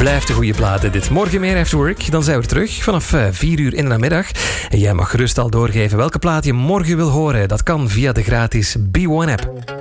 blijft de goede platen. Dit morgen meer After Work. Dan zijn we terug vanaf 4 uur in de namiddag. En jij mag gerust al doorgeven welke plaat je morgen wil horen. Dat kan via de gratis B1-app.